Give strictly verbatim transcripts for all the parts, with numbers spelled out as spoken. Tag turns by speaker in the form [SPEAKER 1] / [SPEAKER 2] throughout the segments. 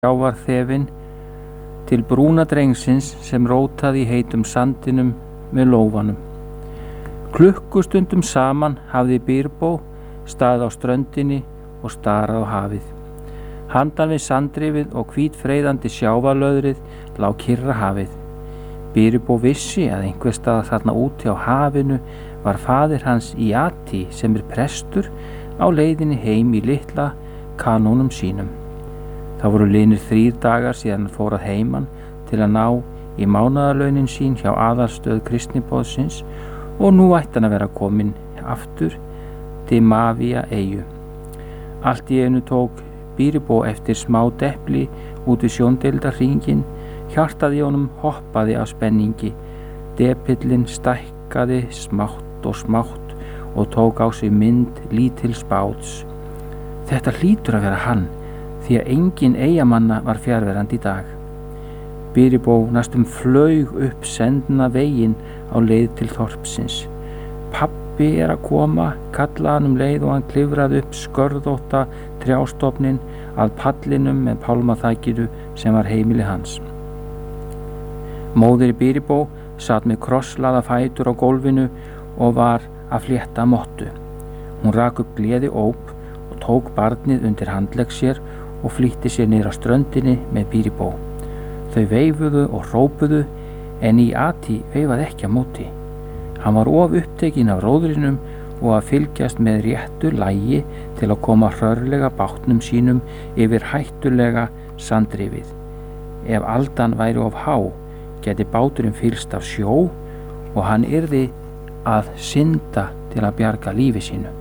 [SPEAKER 1] sjávarþefinn til brúna drengsins sem rótaði í heitum sandinum með lófanum. Klukkustundum saman hafði Bilbo staðið á ströndinni og starað á hafið. Handan við sandrifið og hvítfreyðandi sjávarlöðrið lá kyrra hafið. Bilbo vissi að einhvers staðar þarna úti á hafinu var faðir hans Iati sem er prestur á leiðinni heim í litla kanónum sínum. Það voru liðnir þrír dagar síðan hann fór að heiman til að ná í mánaðarlaunin sín hjá aðalstöð kristniboðsins og nú ætti hann að vera kominn aftur til Mavia eyju. Allt í einu tók Bilbo eftir smá depli út við sjóndeildarhringinn, hjartað í honum hoppaði af spenningi, depillinn stækkaði smátt og smátt og tók á sig mynd lítils báts. Þetta hlýtur að vera hann, því að engin eyjamanna var fjarverandi í dag. Bilbo næstum flaug upp sendna veginn á leið til þorpsins. Pabbi er að koma, kallaði hann um leið og hann klifraði upp skörðótta trjástofnin að pallinum með pálmaþakinu sem var heimili hans. Móðir Bilbo sat með krosslaða fætur á gólfinu og var að flétta mottu. Hún rak upp gleði óp og tók barnið undir handlegg sér og flýtti sér niður á ströndinni með Bilbo. Þau veifuðu og hrópuðu en Iati veifaði ekki á móti. Hann var of upptekinn af róðrinum og að fylgjast með réttu lagi til að koma hrörlega bátnum sínum yfir hættulega sandrifið. Ef aldan væri of há, gæti báturinn fylgst af sjó og hann yrði að synda til að bjarga lífi sínu.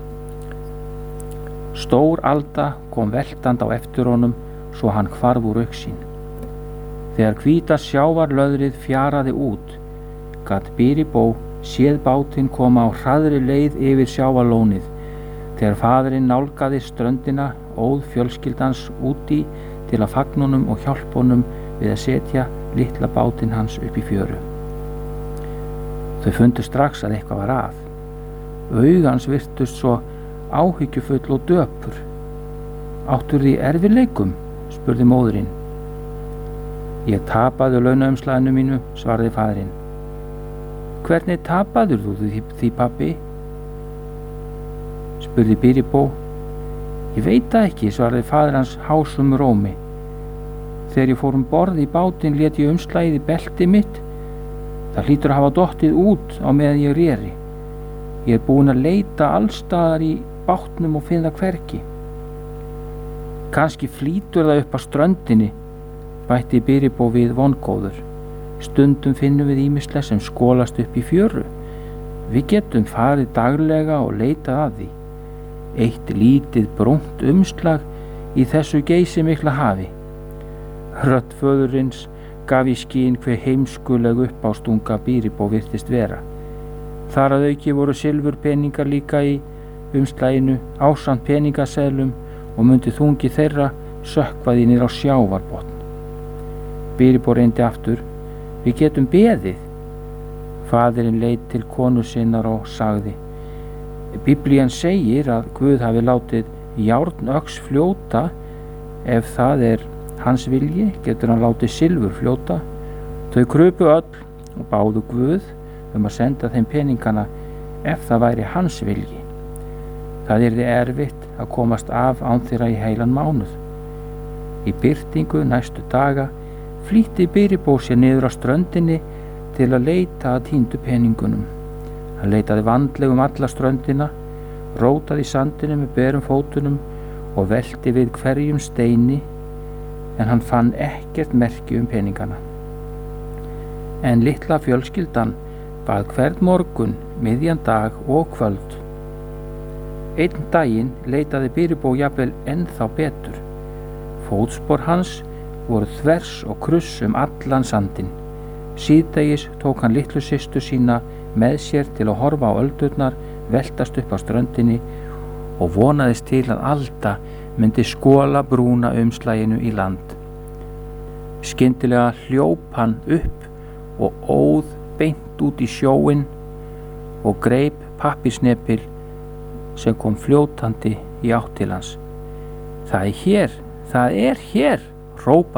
[SPEAKER 1] Stór alda kom veltand á eftir honum svo hann hvarf úr augsýn. Þegar hvíta sjávarlöðrið fjaraði út, gat Bilbo séð bátinn koma á hraðri leið yfir sjávarlónið. Þegar faðirinn nálgaði ströndina óð fjölskyldans úti til að fagna honum og hjálpa honum við að setja litla bátinn hans upp í fjöru. Þau fundu strax að eitthvað var að. Augans virtust svo áhyggjufull og döpur. Áttur því erfiðleikum? Spurði móðurinn. Ég tapaði launaumslaginu mínu, svaraði faðirinn. Hvernig tapaður þú því, því pabbi? Spurði Bilbo. Ég veit það ekki, svaraði faðir hans hásum rómi. Þegar ég fór um borð í bátinn lét ég umslagið í belti mitt. Það hlýtur að hafa dottið út á meðan ég réri. Ég er búinn að leita allstaðar í bátnum og finna hvergi. Kannski flýtur það upp á ströndinni, bætti Bilbo við vongóður. Stundum finnum við ýmislegt sem skolast upp í fjöru. Við getum farið daglega og leitað að því. Eitt lítið brúnt umslag í þessu geysimikla hafi. Rödd föðurins gaf í skyn hve heimskuleg uppástunga Bilbo virtist vera. Þar að auki voru silfurpeningar líka í umslaginu ásamt peningaseðlum og mundi þungi þeirra sökkvaði niður á sjávarbotn. Bilbo reyndi aftur. Við getum beðið. Faðirinn leit til konu sinnar og sagði. Biblían segir að Guð hafi látið járnöx fljóta. Ef það er hans vilji, getur hann látið silfur fljóta. Þau krupu öll og báðu Guð um að senda þeim peningana ef það væri hans vilji. Það yrði erfitt að komast af án þeirra í heilan mánuð. Í birtingu næstu daga flýtti Bilbo sér niður á ströndinni til að leita að týndu peningunum. Hann leitaði vandlega um alla ströndina, rótaði í sandinu með berum fótunum og velti við hverjum steini, en hann fann ekkert merki um peningana. En litla fjölskyldan bað hvern morgun, miðjan dag og kvöld. Einn daginn leitaði Bilbo jafnvel ennþá betur. Fótspor hans voru þvers og kruss um allan sandinn. Síðdegis tók hann litlu systur sína með sér til að horfa á öldurnar veltast upp á ströndinni og vonaðist til að alda myndi skola brúna umslaginu í land. Skyndilega hljóp hann upp og óð beint út í sjóinn og greip pappírsnepil sem kom fljótandi í átt til hans. Það er hér, það er hér, hrópaði